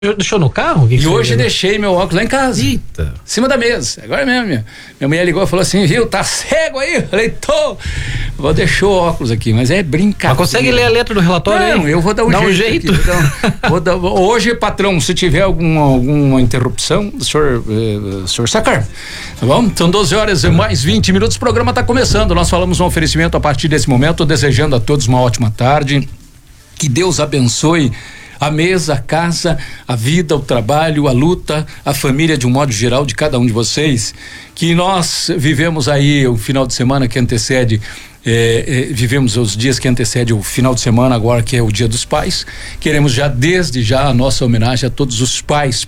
Deixou no carro? E hoje deixei meu óculos lá em casa. Eita. Em cima da mesa. Agora mesmo, minha mulher ligou e falou assim, viu, tá cego aí? Eu falei, tô. Vou deixar o óculos aqui, mas é brincadeira. Mas consegue ler a letra do relatório aí? Não, eu vou dar um jeito. Hoje, patrão, se tiver alguma interrupção, o senhor sacar. Tá bom? São 12 horas e mais 20 minutos, o programa tá começando. Nós falamos um oferecimento a partir desse momento, desejando a todos uma ótima tarde. Que Deus abençoe a mesa, a casa, a vida, o trabalho, a luta, a família de um modo geral de cada um de vocês, que nós vivemos aí o final de semana que antecede, vivemos os dias que antecede o final de semana agora que é o Dia dos Pais. Queremos desde já a nossa homenagem a todos os pais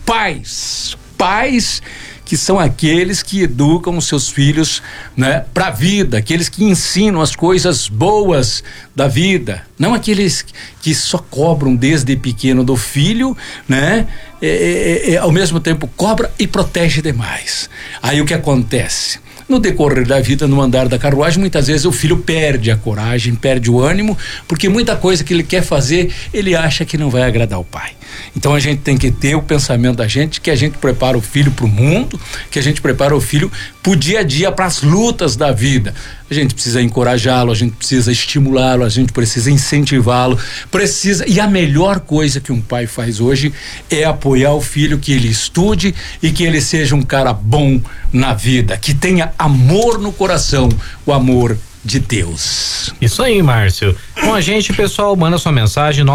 que são aqueles que educam os seus filhos, né, para a vida, aqueles que ensinam as coisas boas da vida, não aqueles que só cobram desde pequeno do filho, né, ao mesmo tempo cobra e protege demais. Aí o que acontece? No decorrer da vida, no andar da carruagem, muitas vezes o filho perde a coragem, perde o ânimo, porque muita coisa que ele quer fazer, ele acha que não vai agradar o pai. Então a gente tem que ter o pensamento da gente, que a gente prepara o filho para o mundo, que a gente prepara o filho para o dia a dia, para as lutas da vida. A gente precisa encorajá-lo, a gente precisa estimulá-lo, a gente precisa incentivá-lo, e a melhor coisa que um pai faz hoje é apoiar o filho, que ele estude e que ele seja um cara bom na vida, que tenha amor no coração, o amor de Deus. Isso aí, Márcio. Com a gente, pessoal, manda sua mensagem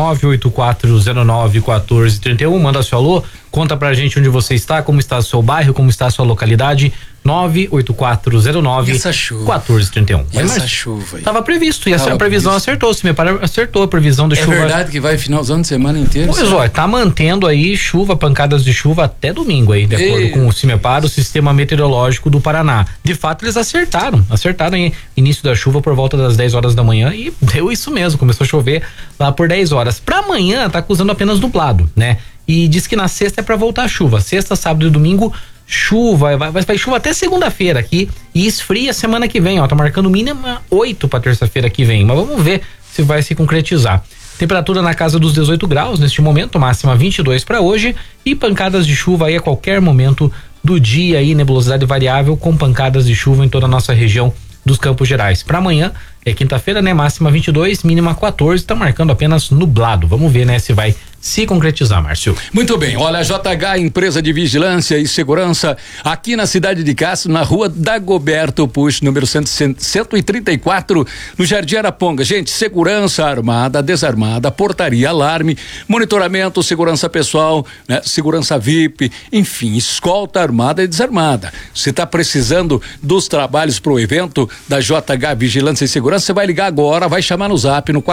984091431, manda seu alô, conta pra gente onde você está, como está o seu bairro, como está a sua localidade. 98409 essa chuva. 1431. Essa chuva aí. Tava previsto, e a previsão acertou, se me para, acertou a previsão de chuva. É verdade que vai finalzão de semana inteiro? Pois ó, tá mantendo aí chuva, pancadas de chuva até domingo aí, de acordo com o CIMEPAR, o Sistema Meteorológico do Paraná. De fato, eles acertaram aí início da chuva por volta das 10 horas da manhã e deu isso mesmo, começou a chover lá por 10 horas. Pra amanhã tá acusando apenas nublado, né? E diz que na sexta é pra voltar a chuva, sexta, sábado e domingo chuva, vai chuva até segunda-feira aqui e esfria semana que vem, ó, tá marcando mínima 8 pra terça-feira que vem, mas vamos ver se vai se concretizar. Temperatura na casa dos 18 graus neste momento, máxima 22 para hoje e pancadas de chuva aí a qualquer momento do dia aí, nebulosidade variável com pancadas de chuva em toda a nossa região dos Campos Gerais. Para amanhã é quinta-feira, né? Máxima 22, mínima 14, tá marcando apenas nublado. Vamos ver, né, se vai se concretizar, Márcio. Muito bem, olha, a JH, empresa de vigilância e segurança, aqui na cidade de Castro, na rua Dagoberto Puch, número 134, no Jardim Araponga. Gente, segurança armada, desarmada, portaria, alarme, monitoramento, segurança pessoal, né, segurança VIP, enfim, escolta armada e desarmada. Você está precisando dos trabalhos pro evento da JH Vigilância e Segurança, você vai ligar agora, vai chamar no zap no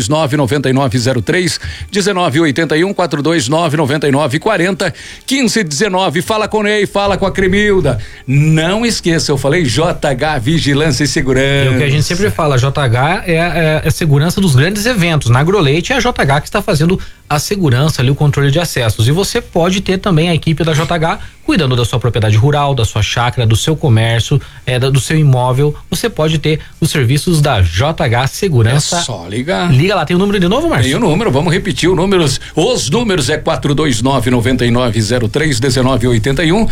429-9903-1981, 429-9940-1519. Fala com o Ney, fala com a Cremilda. Não esqueça, eu falei JH Vigilância e Segurança. É o que a gente sempre fala, JH é a segurança dos grandes eventos. Na Agroleite é a JH que está fazendo a segurança ali, o controle de acessos. E você pode ter também a equipe da JH cuidando da sua propriedade rural, da sua chácara, do seu comércio, do seu imóvel. Você pode ter os serviços da JH Segurança. É só ligar. Liga lá, tem o número de novo, Márcio? Tem o número, vamos repetir os números é 429-9903-1981,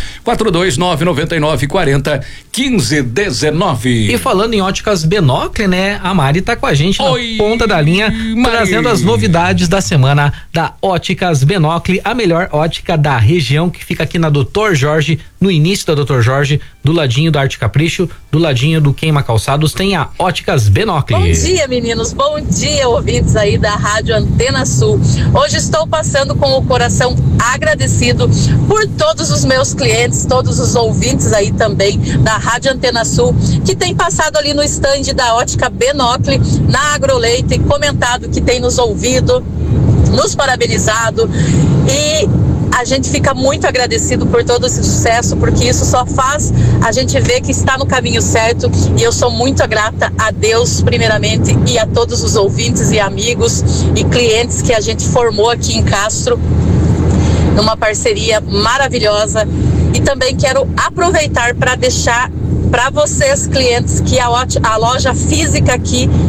429-9940-1519. E falando em óticas Benocle, né? A Mari tá com a gente na ponta da linha, Mari, trazendo as novidades da semana da Óticas Benocle, a melhor ótica da região, que fica aqui na Dr. Jorge, no início da Dr. Jorge, do ladinho da Arte Capricho, do ladinho do Queima Calçados, tem a Óticas Benocle. Bom dia, meninos, bom dia, ouvintes aí da Rádio Antena Sul. Hoje estou passando com o coração agradecido por todos os meus clientes, todos os ouvintes aí também da Rádio Antena Sul, que tem passado ali no stand da Ótica Benocle, na Agroleite, comentado que tem nos ouvido, nos parabenizado, e a gente fica muito agradecido por todo esse sucesso, porque isso só faz a gente ver que está no caminho certo, e eu sou muito grata a Deus primeiramente e a todos os ouvintes e amigos e clientes que a gente formou aqui em Castro numa parceria maravilhosa. E também quero aproveitar para deixar para vocês, clientes, que a loja física aqui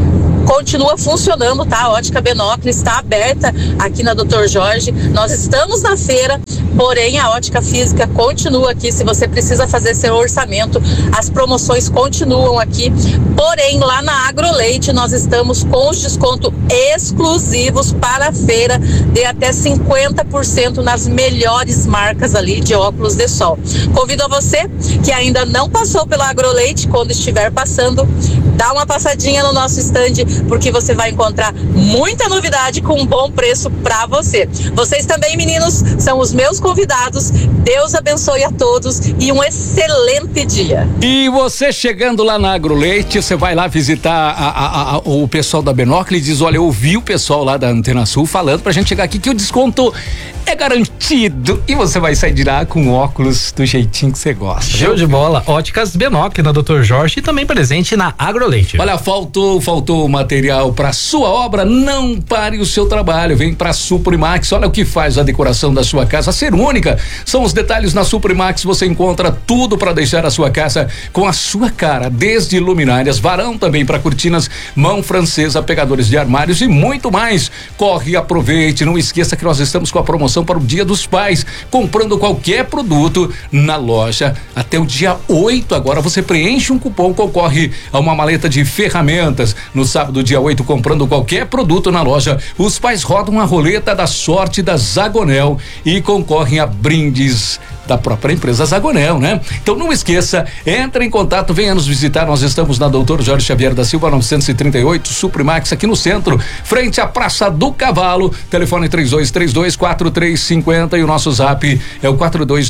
continua funcionando, tá? A Ótica Benócle está aberta aqui na Dr. Jorge. Nós estamos na feira, porém a ótica física continua aqui. Se você precisa fazer seu orçamento, as promoções continuam aqui. Porém, lá na Agroleite nós estamos com os descontos exclusivos para a feira de até 50% nas melhores marcas ali de óculos de sol. Convido a você que ainda não passou pela Agroleite, quando estiver passando, dá uma passadinha no nosso stand, porque você vai encontrar muita novidade com um bom preço para você. Vocês também, meninos, são os meus convidados. Deus abençoe a todos e um excelente dia. E você chegando lá na Agroleite, você vai lá visitar o pessoal da Benócle e diz: olha, eu ouvi o pessoal lá da Antena Sul falando pra gente chegar aqui que o desconto é garantido e você vai sair de lá com óculos do jeitinho que você gosta. Show de bola. Óticas Benócle na Dr. Jorge e também presente na Agroleite. Olha, faltou material para sua obra, não pare o seu trabalho, vem para Suprimax. Olha o que faz a decoração da sua casa ser única. São os detalhes na Suprimax, você encontra tudo para deixar a sua casa com a sua cara, desde luminárias, varão também para cortinas, mão francesa, pegadores de armários e muito mais. Corre, aproveite, não esqueça que nós estamos com a promoção para o Dia dos Pais. Comprando qualquer produto na loja até o dia 8 agora, você preenche um cupom, concorre a uma maleta de ferramentas. No sábado, dia 8, comprando qualquer produto na loja, os pais rodam a roleta da sorte da Zagonel e concorrem a brindes da própria empresa Zagonel, né? Então não esqueça, entre em contato, venha nos visitar. Nós estamos na Dr. Jorge Xavier da Silva 938, Suprimax, aqui no centro, frente à Praça do Cavalo. Telefone 3232-4350 e o nosso zap é o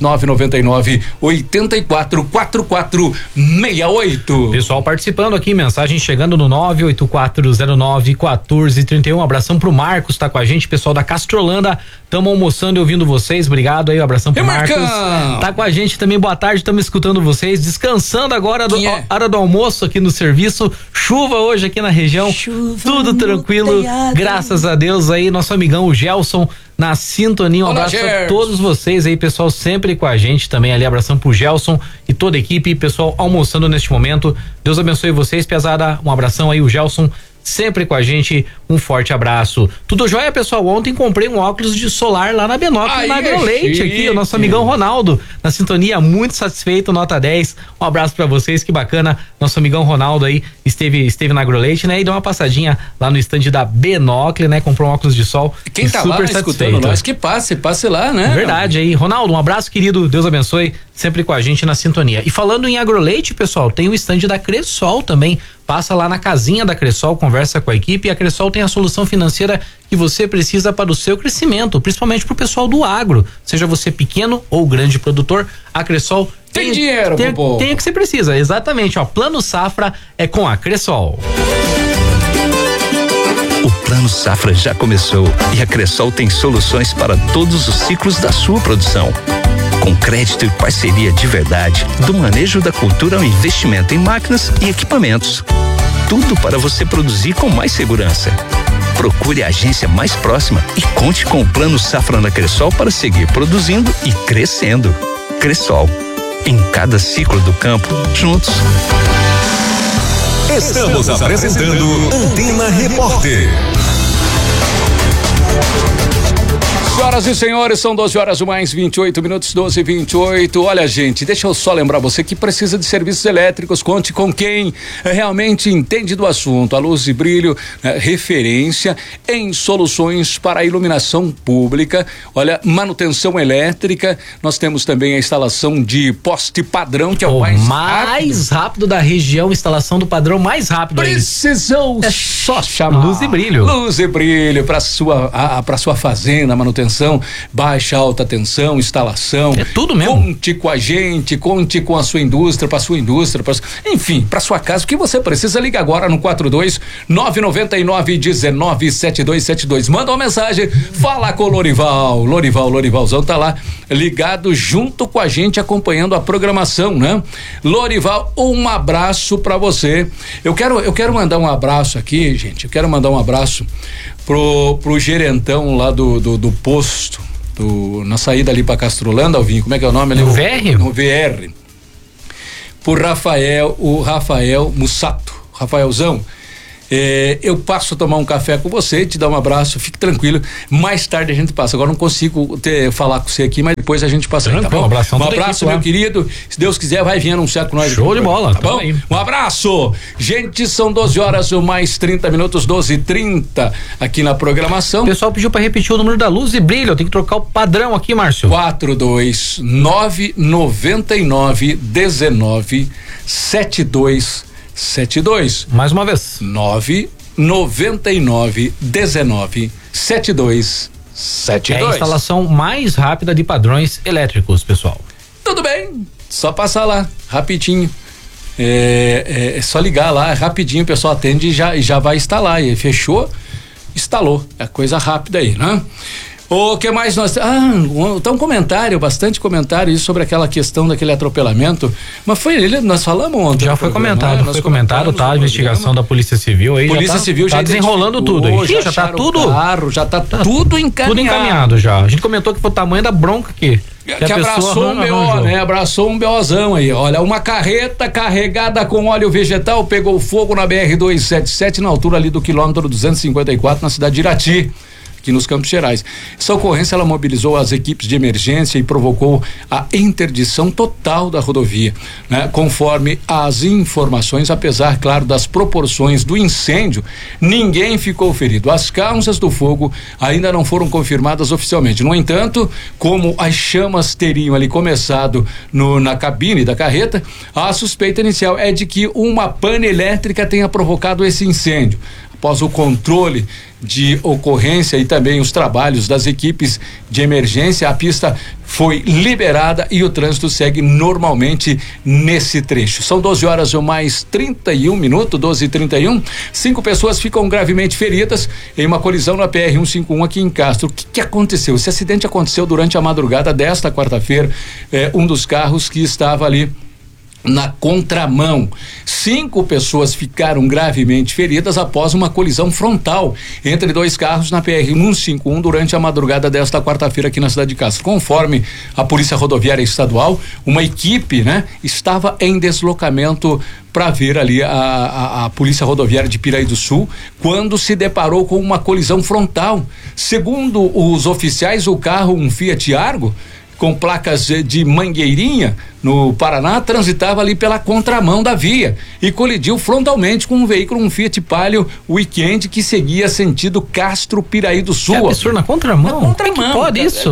42999-844468. Pessoal participando aqui, mensagem chegando no 98409-1431. Um abração pro Marcos, tá com a gente, pessoal da Castrolanda, estamos almoçando e ouvindo vocês, obrigado aí, um abração pro Marcos. Tá com a gente também, boa tarde, estamos escutando vocês, descansando agora hora do almoço aqui no serviço. Chuva hoje aqui na região, tudo tranquilo, graças a Deus aí, nosso amigão o Gelson na sintonia. Um abraço a todos vocês aí, pessoal, sempre com a gente também ali, abração pro Gelson e toda a equipe, pessoal almoçando neste momento. Deus abençoe vocês, pesada, um abração aí, o Gelson sempre com a gente, um forte abraço. Tudo jóia, pessoal? Ontem comprei um óculos de solar lá na Benócle, na Agroleite aqui, o nosso amigão Ronaldo na sintonia, muito satisfeito, nota 10. Um abraço pra vocês, que bacana, nosso amigão Ronaldo aí esteve na Agroleite, né? E deu uma passadinha lá no stand da Benócle, né? Comprou um óculos de sol. Quem tá super lá escutando nós, que passe lá, né? Verdade aí. Ronaldo, um abraço, querido, Deus abençoe, sempre com a gente na sintonia. E falando em Agroleite, pessoal, tem o stand da Cressol também. Passa lá na casinha da Cressol, conversa com a equipe, e a Cressol tem a solução financeira que você precisa para o seu crescimento, principalmente para o pessoal do agro, seja você pequeno ou grande produtor, a Cressol tem dinheiro, tem o que você precisa, exatamente, ó, Plano Safra é com a Cressol. O Plano Safra já começou e a Cressol tem soluções para todos os ciclos da sua produção. Com crédito e parceria de verdade, do manejo da cultura ao investimento em máquinas e equipamentos. Tudo para você produzir com mais segurança. Procure a agência mais próxima e conte com o Plano Safra da Cressol para seguir produzindo e crescendo. Cressol, em cada ciclo do campo, juntos. Estamos apresentando Antena Repórter. Senhoras e senhores, são 12 horas mais 28 minutos, 12:28. Olha, gente, deixa eu só lembrar você que precisa de serviços elétricos, conte com quem realmente entende do assunto. A Luz e Brilho, referência em soluções para a iluminação pública. Olha, manutenção elétrica, nós temos também a instalação de poste padrão, que é o mais rápido da região, instalação do padrão mais rápido. Precisou só chamar Luz e Brilho. Luz e Brilho para sua fazenda, manutenção, baixa, alta tensão, instalação. É tudo mesmo. Conte com a gente, conte com a sua indústria, para sua indústria, enfim, para sua casa. O que você precisa, liga agora no 42-999-197272. Manda uma mensagem, fala com o Lorivalzão tá lá ligado junto com a gente, acompanhando a programação, né? Lorival, um abraço para você. Eu quero mandar um abraço aqui, gente. Eu quero mandar um abraço pro gerentão lá do posto, na saída ali pra Castrolanda, Alvinho, como é que é o nome ali? O VR? O VR. Por o Rafael Mussato, Rafaelzão, Eu passo a tomar um café com você, te dar um abraço, fique tranquilo. Mais tarde a gente passa. Agora não consigo falar com você aqui, mas depois a gente passa aí, tá bom? Um abraço, meu querido. Se Deus quiser, vai vir anunciar com nós. Show de bola, tá bom? Aí. Um abraço. Gente, são 12 horas ou mais 30 minutos, 12h30 aqui na programação. O pessoal pediu para repetir o número da luz e brilho. Tem que trocar o padrão aqui, Márcio. 42999197272. Mais uma vez. 999197272. É a instalação mais rápida de padrões elétricos, pessoal. Tudo bem, só passar lá, rapidinho. É só ligar lá, rapidinho o pessoal atende e já vai instalar. E fechou, instalou. É coisa rápida aí, né? O que mais nós... então bastante comentário sobre aquela questão daquele atropelamento, mas nós falamos ontem. Já foi comentado, tá? A investigação da Polícia Civil aí. Polícia Civil já desenrolando tudo aí. Já tá tudo. Já tá tudo encaminhado. Tudo encaminhado já. A gente comentou que foi o tamanho da bronca que abraçou um BO, né? Abraçou um BOzão aí. Olha, uma carreta carregada com óleo vegetal pegou fogo na BR-277 na altura ali do quilômetro 254 na cidade de Irati, aqui nos Campos Gerais. Essa ocorrência ela mobilizou as equipes de emergência e provocou a interdição total da rodovia, né? Conforme as informações, apesar, claro, das proporções do incêndio, ninguém ficou ferido. As causas do fogo ainda não foram confirmadas oficialmente. No entanto, como as chamas teriam ali começado na cabine da carreta, a suspeita inicial é de que uma pane elétrica tenha provocado esse incêndio. Após o controle de ocorrência e também os trabalhos das equipes de emergência, a pista foi liberada e o trânsito segue normalmente nesse trecho. São 12 horas ou mais 31 minutos, 12h31. 5 pessoas ficam gravemente feridas em uma colisão na PR-151 aqui em Castro. O que aconteceu? Esse acidente aconteceu durante a madrugada desta quarta-feira. Um dos carros que estava ali na contramão. 5 pessoas ficaram gravemente feridas após uma colisão frontal entre 2 carros na PR-151 durante a madrugada desta quarta-feira aqui na cidade de Castro. Conforme a Polícia Rodoviária Estadual, uma equipe, né, estava em deslocamento para ver ali a Polícia Rodoviária de Piraí do Sul, quando se deparou com uma colisão frontal. Segundo os oficiais, o carro, um Fiat Argo, com placas de Mangueirinha, no Paraná, transitava ali pela contramão da via e colidiu frontalmente com um veículo, um Fiat Palio Weekend, que seguia sentido Castro, Piraí do Sul. Que absurdo, na contramão? Na contramão. Como é que pode isso?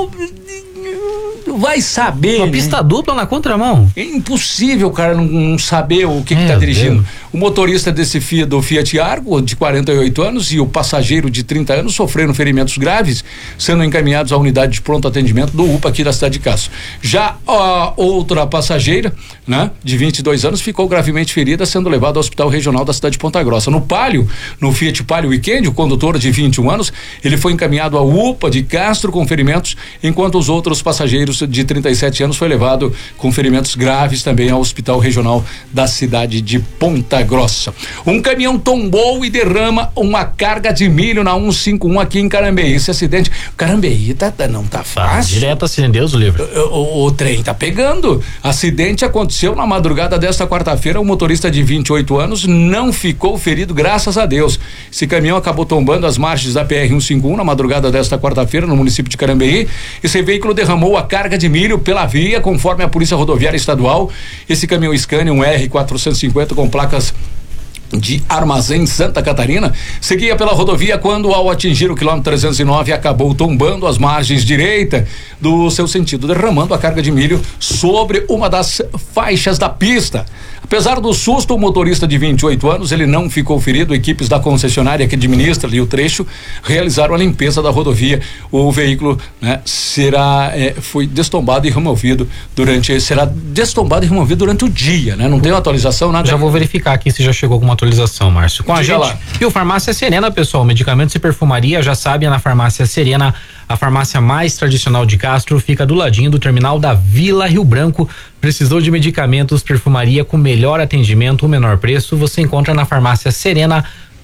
Vai saber. Uma pista dupla na contramão. É impossível o cara não saber o que tá dirigindo. Deus. O motorista do Fiat Argo, de 48 anos, e o passageiro de 30 anos sofreram ferimentos graves, sendo encaminhados à unidade de pronto atendimento do UPA aqui da cidade de Castro. Já a outra passageira, né, de 22 anos, ficou gravemente ferida, sendo levada ao Hospital Regional da cidade de Ponta Grossa. No Fiat Palio Weekend, o condutor de 21 anos, ele foi encaminhado ao UPA de Castro com ferimentos, enquanto os outros passageiros de 37 anos foi levado com ferimentos graves também ao Hospital Regional da cidade de Ponta Grossa. Um caminhão tombou e derrama uma carga de milho na 151 aqui em Carambeí. Esse acidente, Carambeí não tá fácil. Direto assim, Deus o livre. O trem tá pegando. Acidente aconteceu na madrugada desta quarta-feira. O motorista de 28 anos não ficou ferido, graças a Deus. Esse caminhão acabou tombando as margens da PR-151 na madrugada desta quarta-feira no município de Carambeí. Esse veículo derramou a carga de milho pela via, conforme a Polícia Rodoviária Estadual. Esse caminhão Scania, um R450 com placas de Armazém, Santa Catarina, seguia pela rodovia quando, ao atingir o quilômetro 309, acabou tombando as margens direita do seu sentido, derramando a carga de milho sobre uma das faixas da pista. Apesar do susto, o motorista de 28 anos, ele não ficou ferido. Equipes da concessionária que administra ali o trecho realizaram a limpeza da rodovia. O veículo, né, foi destombado e removido durante o dia, né? Não tem uma atualização, nada. Já vou verificar aqui se já chegou alguma atualização, Márcio. Com a gente, lá. Viu, Farmácia Serena, pessoal, medicamentos e perfumaria, já sabe, é na Farmácia Serena, a farmácia mais tradicional de Castro, fica do ladinho do terminal da Vila Rio Branco. Precisou de medicamentos, perfumaria com melhor atendimento, o menor preço, você encontra na Farmácia Serena,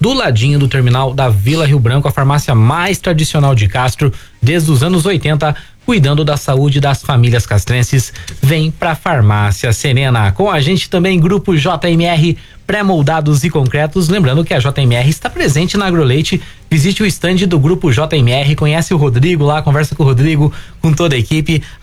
do ladinho do terminal da Vila Rio Branco, a farmácia mais tradicional de Castro, desde os anos 80, cuidando da saúde das famílias castrenses. Vem pra Farmácia Serena. Com a gente também Grupo JMR, pré-moldados e concretos. Lembrando que a JMR está presente na Agroleite. Visite o estande do Grupo JMR, conhece o Rodrigo lá, conversa com o Rodrigo, com toda a equipe.